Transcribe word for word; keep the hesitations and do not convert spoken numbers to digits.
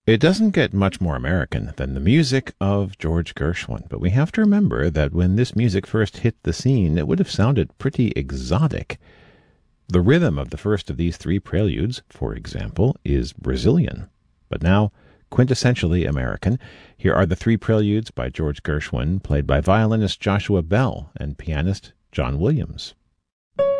It doesn't get much more American than the music of George Gershwin, but we have to remember that when this music first hit the scene, it would have sounded pretty exotic. The rhythm of the first of these three preludes, for example, is Brazilian, but now quintessentially American. Here are the three preludes by George Gershwin, played by violinist Joshua Bell and pianist John Williams.